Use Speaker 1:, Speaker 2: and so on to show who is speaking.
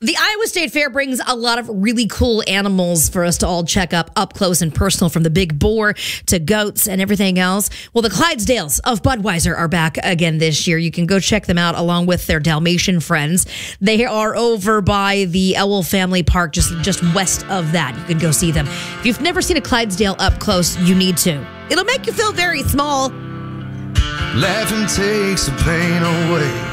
Speaker 1: The Iowa State Fair brings a lot of really cool animals for us to all check up close and personal, from the big boar to goats and everything else. Well, the Clydesdales of Budweiser are back again this year. You can go check them out along with their Dalmatian friends. They are over by the Ewell Family Park, just west of that. You can go see them. If you've never seen a Clydesdale up close, you need to. It'll make you feel very small.
Speaker 2: Laughing takes the pain away.